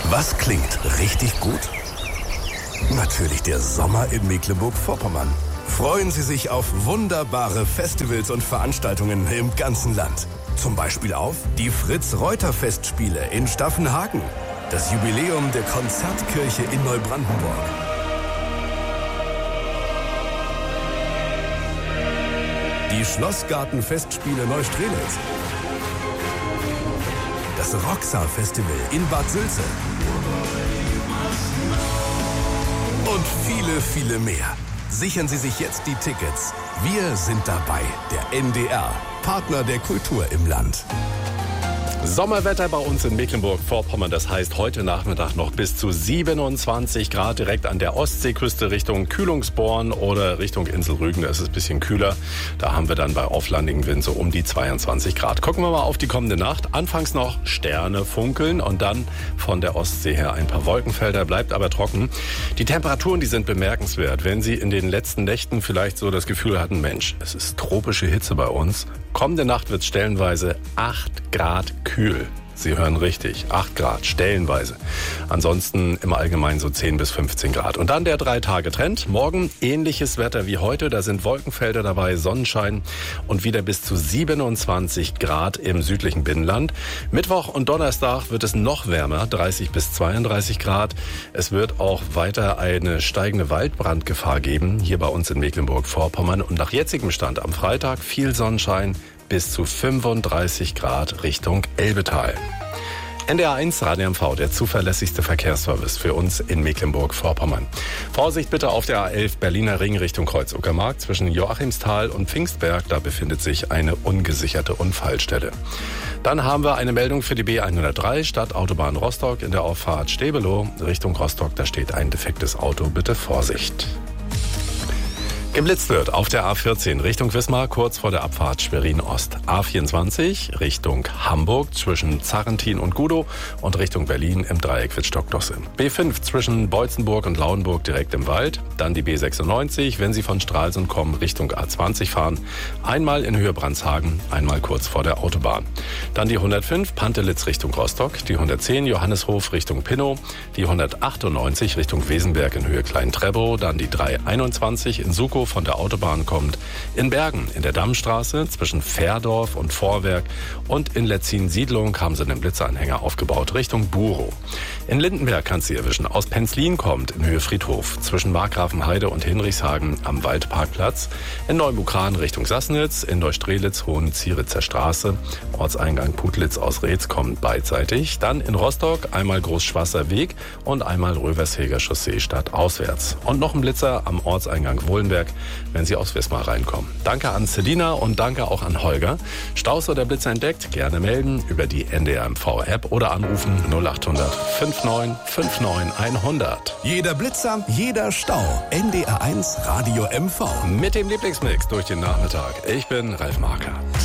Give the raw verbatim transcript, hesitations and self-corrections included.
Was klingt richtig gut? Natürlich der Sommer in Mecklenburg-Vorpommern. Freuen Sie sich auf wunderbare Festivals und Veranstaltungen im ganzen Land. Zum Beispiel auf die Fritz-Reuter-Festspiele in Staffenhagen, das Jubiläum der Konzertkirche in Neubrandenburg, die Schlossgarten-Festspiele Neustrelitz, das Roxar-Festival in Bad Sülze und viele, viele mehr. Sichern Sie sich jetzt die Tickets. Wir sind dabei, der N D R, Partner der Kultur im Land. Sommerwetter bei uns in Mecklenburg-Vorpommern, das heißt heute Nachmittag noch bis zu siebenundzwanzig Grad direkt an der Ostseeküste Richtung Kühlungsborn oder Richtung Insel Rügen, da ist es ein bisschen kühler. Da haben wir dann bei auflandigem Wind so um die zweiundzwanzig Grad. Gucken wir mal auf die kommende Nacht. Anfangs noch Sterne funkeln und dann von der Ostsee her ein paar Wolkenfelder, bleibt aber trocken. Die Temperaturen, die sind bemerkenswert. Wenn Sie in den letzten Nächten vielleicht so das Gefühl hatten, Mensch, es ist tropische Hitze bei uns. Kommende Nacht wird es stellenweise acht Grad kühl. Sie hören richtig, acht Grad, stellenweise. Ansonsten im Allgemeinen so zehn bis fünfzehn Grad. Und dann der Drei-Tage-Trend. Morgen ähnliches Wetter wie heute. Da sind Wolkenfelder dabei, Sonnenschein und wieder bis zu siebenundzwanzig Grad im südlichen Binnenland. Mittwoch und Donnerstag wird es noch wärmer, dreißig bis zweiunddreißig Grad. Es wird auch weiter eine steigende Waldbrandgefahr geben, hier bei uns in Mecklenburg-Vorpommern. Und nach jetzigem Stand am Freitag viel Sonnenschein, bis zu fünfunddreißig Grad Richtung Elbetal. N D R eins Radio M V, der zuverlässigste Verkehrsservice für uns in Mecklenburg-Vorpommern. Vorsicht bitte auf der A elf Berliner Ring Richtung Kreuz-Uckermark zwischen Joachimsthal und Pfingstberg. Da befindet sich eine ungesicherte Unfallstelle. Dann haben wir eine Meldung für die B hundertdrei Stadtautobahn Rostock in der Auffahrt Stebelow Richtung Rostock. Da steht ein defektes Auto. Bitte Vorsicht. Geblitzt wird auf der A vierzehn Richtung Wismar, kurz vor der Abfahrt Schwerin-Ost. A vierundzwanzig Richtung Hamburg zwischen Zarrentin und Gudow und Richtung Berlin im Dreieck Wittstock-Dosse. B fünf zwischen Beutzenburg und Lauenburg direkt im Wald. Dann die B sechsundneunzig, wenn Sie von Stralsund kommen, Richtung A zwanzig fahren. Einmal in Höhe Brandshagen, einmal kurz vor der Autobahn. Dann die hundertfünf Pantelitz Richtung Rostock, die hundertzehn Johanneshof Richtung Pinnow, die hundertachtundneunzig Richtung Wesenberg in Höhe Klein-Trebow, dann die dreihunderteinundzwanzig in Sukow von der Autobahn kommt, in Bergen in der Dammstraße zwischen Fährdorf und Vorwerk und in Letzin-Siedlung haben sie einen Blitzanhänger aufgebaut Richtung Burow. In Lindenberg kann sie erwischen. Aus Penzlin kommt in Höhe Friedhof zwischen Markgrafenheide und Hinrichshagen am Waldparkplatz, in Neumukran Richtung Sassnitz, in Neustrelitz Hohen-Zieritzer Straße, Ortseingang Putlitz aus Reetz kommt beidseitig, dann in Rostock einmal Großschwasser Weg und einmal Röversheger Chaussee stadtauswärts. Und noch ein Blitzer am Ortseingang Wohlenberg, wenn Sie aus Wismar reinkommen. Danke an Selina und danke auch an Holger. Staus oder Blitzer entdeckt? Gerne melden über die N D R M V App oder anrufen null acht hundert neunundfünfzig neunundfünfzig hundert. Jeder Blitzer, jeder Stau. N D R eins Radio M V. Mit dem Lieblingsmix durch den Nachmittag. Ich bin Ralf Marker.